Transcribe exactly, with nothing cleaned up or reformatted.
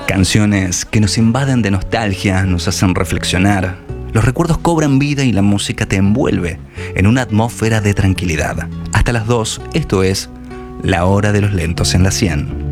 Canciones que nos invaden de nostalgia, nos hacen reflexionar. Los recuerdos cobran vida y la música te envuelve en una atmósfera de tranquilidad. Hasta las dos, esto es La Hora de los Lentos en la cien.